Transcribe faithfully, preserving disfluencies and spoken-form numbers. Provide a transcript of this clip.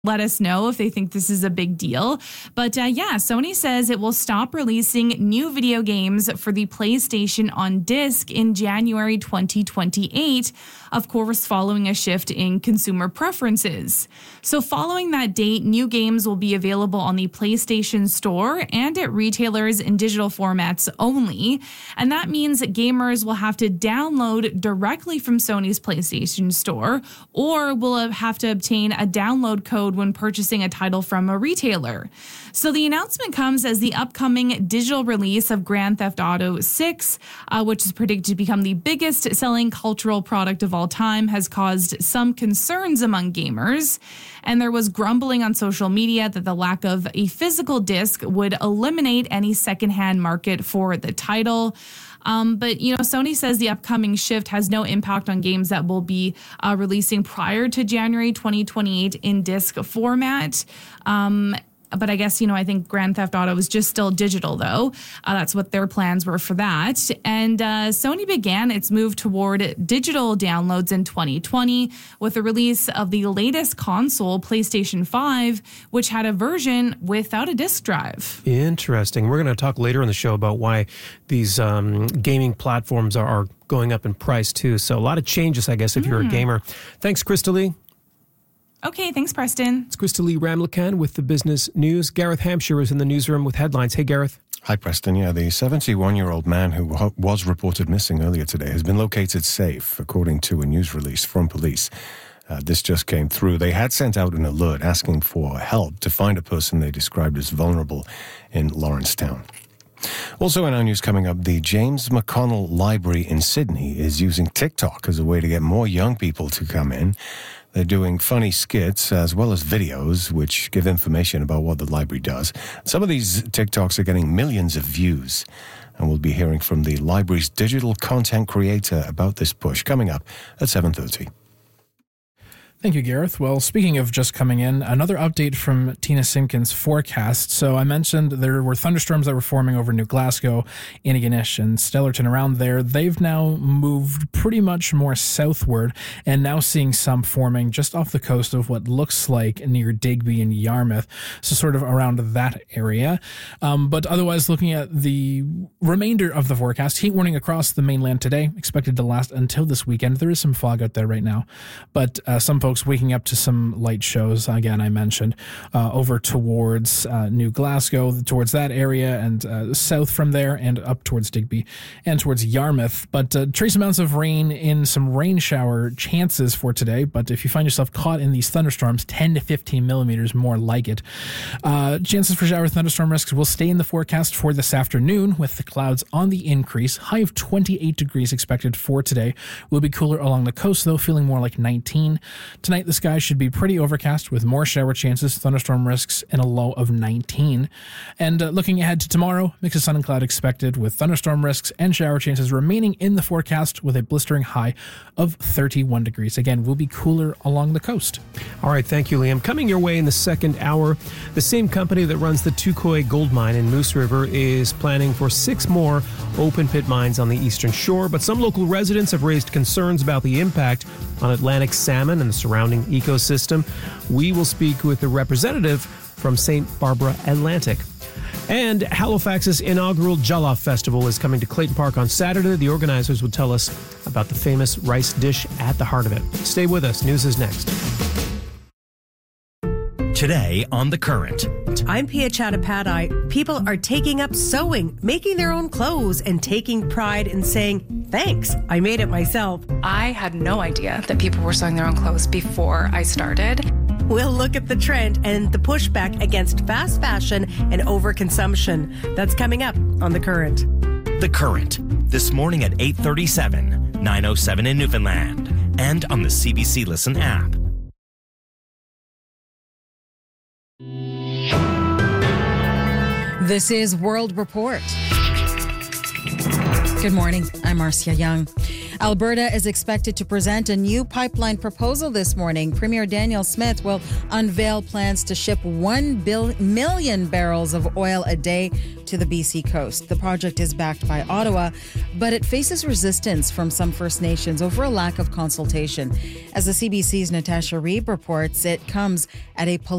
let us know if they think this is a big deal. But uh, yeah, Sony says it will stop releasing new video games for the PlayStation on disc in January twenty twenty-eight, of course, following a shift in consumer preferences. So following that date, new games will be available on the PlayStation Store and at retailers in digital formats only. And that means that gamers will have to download directly from Sony's PlayStation Store, or will have to obtain a download code when purchasing a title from a retailer. So the announcement comes as the upcoming digital release of Grand Theft Auto six, uh, which is predicted to become the biggest selling cultural product of all time, has caused some concerns among gamers. And there was grumbling on social media that the lack of a physical disc would eliminate any secondhand market for the title. Um, but, you know, Sony says the upcoming shift has no impact on games that will be uh, releasing prior to January twenty twenty-eight in disc format. Um, But I guess, you know, I think Grand Theft Auto is just still digital, though. Uh, that's what their plans were for that. And uh, Sony began its move toward digital downloads in twenty twenty with the release of the latest console, PlayStation five, which had a version without a disc drive. Interesting. We're going to talk later in the show about why these um, gaming platforms are, are going up in price, too. So a lot of changes, I guess, if mm. you're a gamer. Thanks, Krista Lee. Okay, thanks, Preston. It's Krista Lee Ramlakan with the business news. Gareth Hampshire is in the newsroom with headlines. Hey, Gareth. Hi, Preston. Yeah, the seventy-one-year-old man who was reported missing earlier today has been located safe, according to a news release from police. Uh, this just came through. They had sent out an alert asking for help to find a person they described as vulnerable in Lawrencetown. Also in our news coming up, the James McConnell Library in Sydney is using TikTok as a way to get more young people to come in. They're doing funny skits as well as videos which give information about what the library does. Some of these TikToks are getting millions of views. And we'll be hearing from the library's digital content creator about this push coming up at seven thirty. Thank you, Gareth. Well, speaking of just coming in, another update from Tina Simpkin's forecast. So I mentioned there were thunderstorms that were forming over New Glasgow, Inigenish, and Stellarton around there. They've now moved pretty much more southward and now seeing some forming just off the coast of what looks like near Digby and Yarmouth, so sort of around that area. Um, but otherwise, looking at the remainder of the forecast, heat warning across the mainland today, expected to last until this weekend. There is some fog out there right now, but uh, some folks waking up to some light shows, again, I mentioned, uh, over towards uh, New Glasgow, towards that area, and uh, south from there, and up towards Digby, and towards Yarmouth. But uh, trace amounts of rain in some rain shower chances for today, but if you find yourself caught in these thunderstorms, ten to fifteen millimeters, more like it. Uh, chances for shower thunderstorm risks will stay in the forecast for this afternoon, with the clouds on the increase. High of twenty-eight degrees expected for today. Will be cooler along the coast, though, feeling more like nineteen. Tonight, the sky should be pretty overcast with more shower chances, thunderstorm risks, and a low of nineteen. And uh, looking ahead to tomorrow, mix of sun and cloud expected with thunderstorm risks and shower chances remaining in the forecast with a blistering high of thirty-one degrees. Again, will be cooler along the coast. All right, thank you, Liam. Coming your way in the second hour, the same company that runs the Tukoi Gold Mine in Moose River is planning for six more open pit mines on the eastern shore, but some local residents have raised concerns about the impact on Atlantic salmon and the surrounding ecosystem. We will speak with a representative from Saint Barbara Atlantic. And Halifax's inaugural Jollof Festival is coming to Clayton Park on Saturday. The organizers will tell us about the famous rice dish at the heart of it. Stay with us. News is next. Today on The Current. I'm Pia Chattopadhyay. People are taking up sewing, making their own clothes, and taking pride in saying, thanks, I made it myself. I had no idea that people were sewing their own clothes before I started. We'll look at the trend and the pushback against fast fashion and overconsumption. That's coming up on The Current. The Current, this morning at eight thirty-seven, nine oh seven in Newfoundland, and on the C B C Listen app. This is World Report. Good morning. I'm Marcia Young. Alberta is expected to present a new pipeline proposal this morning. Premier Daniel Smith will unveil plans to ship one bil- million barrels of oil a day to the B C coast. The project is backed by Ottawa, but it faces resistance from some First Nations over a lack of consultation. As the C B C's Natasha Reeb reports, it comes at a